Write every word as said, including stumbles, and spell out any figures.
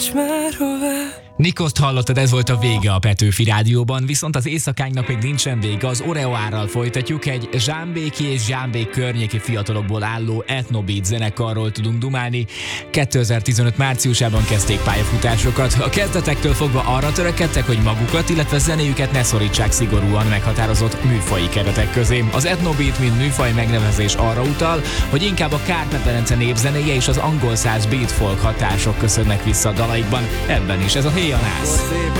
nincs már hová. Nikoszt hallottad, ez volt a vége a Petőfi Rádióban, viszont az éjszakánknak még nincsen vége, az Oreoárral folytatjuk, egy zsámbéki és zsámbék környéki fiatalokból álló etnobeat zenekarról tudunk dumálni. kétezer-tizenöt márciusában kezdték pályafutásokat. A kezdetektől fogva arra törekedtek, hogy magukat, illetve zenéjüket ne szorítsák szigorúan meghatározott műfaji keretek közé. Az etnobeat, mint műfaj megnevezés arra utal, hogy inkább a Kárpát-medence népzenéje és az angol száz beat folk hatások köszönnek vissza a dalaikban, ebben is ez a Héjanász.